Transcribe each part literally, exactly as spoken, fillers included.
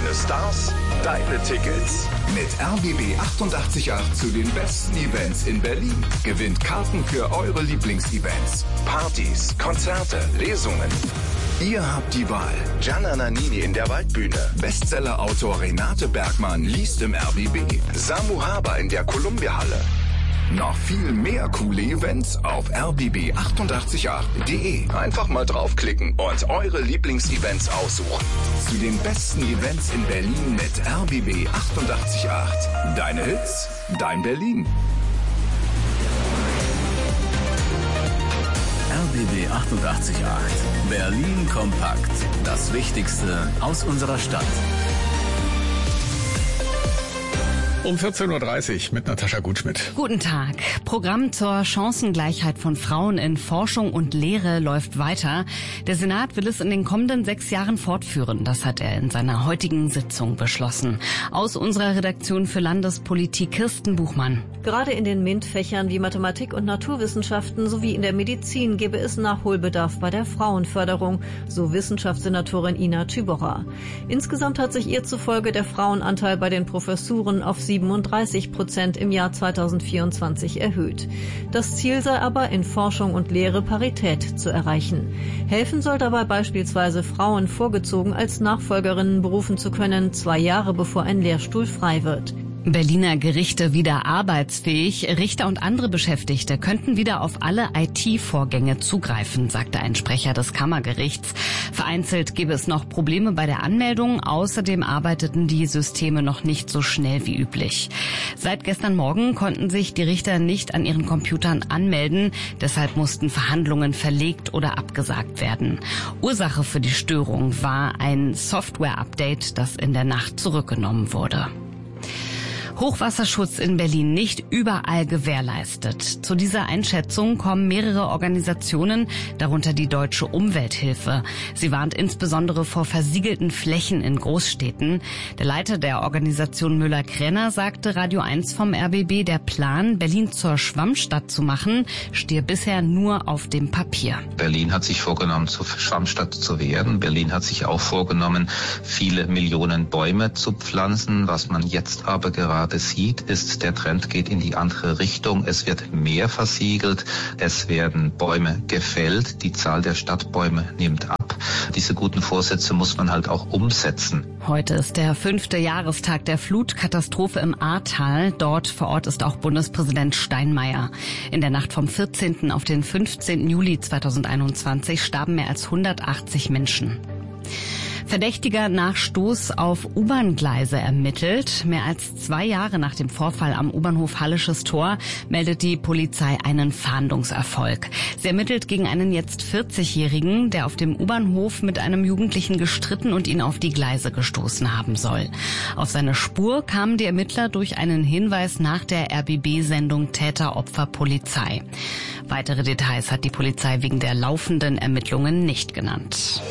Deine Stars, deine Tickets. Mit R B B achtundachtzig Komma acht zu den besten Events in Berlin. Gewinnt Karten für eure Lieblingsevents. Partys, Konzerte, Lesungen. Ihr habt die Wahl. Gianna Nannini in der Waldbühne. Bestsellerautor Renate Bergmann liest im R B B. Samu Haber in der Columbia-Halle. Noch viel mehr coole Events auf r b b achtundachtzig Komma acht punkt de. Einfach mal draufklicken und eure Lieblingsevents aussuchen. Zu den besten Events in Berlin mit R B B achtundachtzig Komma acht. Deine Hits, dein Berlin. R B B achtundachtzig Komma acht. Berlin kompakt. Das Wichtigste aus unserer Stadt. Um vierzehn Uhr dreißig mit Natascha Gutschmidt. Guten Tag. Programm zur Chancengleichheit von Frauen in Forschung und Lehre läuft weiter. Der Senat will es in den kommenden sechs Jahren fortführen. Das hat er in seiner heutigen Sitzung beschlossen. Aus unserer Redaktion für Landespolitik Kirsten Buchmann. Gerade in den MINT-Fächern wie Mathematik und Naturwissenschaften sowie in der Medizin gäbe es Nachholbedarf bei der Frauenförderung, so Wissenschaftssenatorin Ina Tübocher. Insgesamt hat sich ihr zufolge der Frauenanteil bei den Professuren auf siebenunddreißig Prozent im Jahr zweitausendvierundzwanzig erhöht. Das Ziel sei aber, in Forschung und Lehre Parität zu erreichen. Helfen soll dabei beispielsweise, Frauen vorgezogen als Nachfolgerinnen berufen zu können, zwei Jahre bevor ein Lehrstuhl frei wird. Berliner Gerichte wieder arbeitsfähig. Richter und andere Beschäftigte könnten wieder auf alle I T-Vorgänge zugreifen, sagte ein Sprecher des Kammergerichts. Vereinzelt gäbe es noch Probleme bei der Anmeldung. Außerdem arbeiteten die Systeme noch nicht so schnell wie üblich. Seit gestern Morgen konnten sich die Richter nicht an ihren Computern anmelden. Deshalb mussten Verhandlungen verlegt oder abgesagt werden. Ursache für die Störung war ein Software-Update, das in der Nacht zurückgenommen wurde. Hochwasserschutz in Berlin nicht überall gewährleistet. Zu dieser Einschätzung kommen mehrere Organisationen, darunter die Deutsche Umwelthilfe. Sie warnt insbesondere vor versiegelten Flächen in Großstädten. Der Leiter der Organisation Müller-Krenner sagte Radio eins vom R B B, der Plan, Berlin zur Schwammstadt zu machen, stehe bisher nur auf dem Papier. Berlin hat sich vorgenommen, zur Schwammstadt zu werden. Berlin hat sich auch vorgenommen, viele Millionen Bäume zu pflanzen. Was man jetzt aber gerade sieht, ist, der Trend geht in die andere Richtung. Es wird mehr versiegelt, es werden Bäume gefällt, die Zahl der Stadtbäume nimmt ab. Diese guten Vorsätze muss man halt auch umsetzen. Heute ist der fünfte Jahrestag der Flutkatastrophe im Ahrtal. Dort vor Ort ist auch Bundespräsident Steinmeier. In der Nacht vom vierzehnten auf den fünfzehnten Juli zweitausendeinundzwanzig starben mehr als hundertachtzig Menschen. Verdächtiger nach Stoß auf U-Bahn-Gleise ermittelt. Mehr als zwei Jahre nach dem Vorfall am U-Bahnhof Hallisches Tor meldet die Polizei einen Fahndungserfolg. Sie ermittelt gegen einen jetzt vierzigjährigen, der auf dem U-Bahnhof mit einem Jugendlichen gestritten und ihn auf die Gleise gestoßen haben soll. Auf seine Spur kamen die Ermittler durch einen Hinweis nach der R B B-Sendung Täter, Opfer, Polizei. Weitere Details hat die Polizei wegen der laufenden Ermittlungen nicht genannt.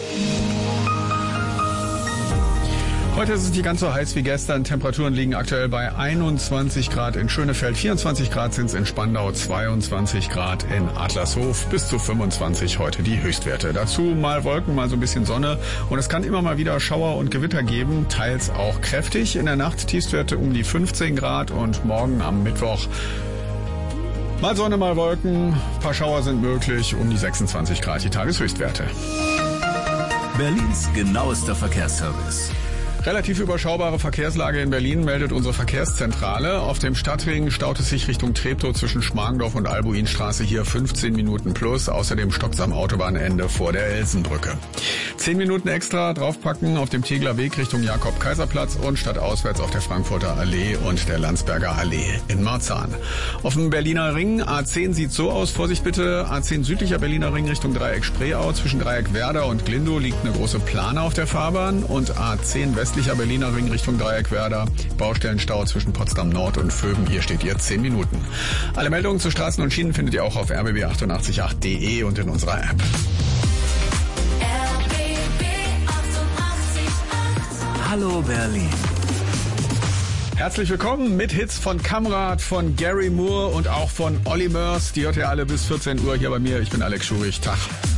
Heute ist es nicht ganz so heiß wie gestern. Temperaturen liegen aktuell bei einundzwanzig Grad in Schönefeld, vierundzwanzig Grad sind es in Spandau, zweiundzwanzig Grad in Adlershof, bis zu fünfundzwanzig heute die Höchstwerte. Dazu mal Wolken, mal so ein bisschen Sonne und es kann immer mal wieder Schauer und Gewitter geben, teils auch kräftig. In der Nacht Tiefstwerte um die fünfzehn Grad und morgen am Mittwoch mal Sonne, mal Wolken, ein paar Schauer sind möglich, um die sechsundzwanzig Grad die Tageshöchstwerte. Berlins genauester Verkehrsservice. Relativ überschaubare Verkehrslage in Berlin meldet unsere Verkehrszentrale. Auf dem Stadtring staut es sich Richtung Treptow zwischen Schmargendorf und Albuinstraße hier fünfzehn Minuten plus. Außerdem stockt es am Autobahnende vor der Elsenbrücke. zehn Minuten extra draufpacken auf dem Tegeler Weg Richtung Jakob-Kaiser-Platz und stadtauswärts auf der Frankfurter Allee und der Landsberger Allee in Marzahn. Auf dem Berliner Ring A zehn sieht so aus. Vorsicht bitte, A zehn südlicher Berliner Ring Richtung Dreieck Spreeau. Zwischen Dreieck Werder und Glindow liegt eine große Plane auf der Fahrbahn und A zehn westlicher Berliner Ring Richtung Dreieck Werder. Baustellenstau zwischen Potsdam Nord und Vöben. Hier steht ihr zehn Minuten. Alle Meldungen zu Straßen und Schienen findet ihr auch auf r b b achtundachtzig Komma acht punkt de und in unserer App. Hallo Berlin. Herzlich willkommen mit Hits von Kamrat, von Gary Moore und auch von Olly Murs. Die hört ihr alle bis vierzehn Uhr hier bei mir. Ich bin Alex Schurich. Tag.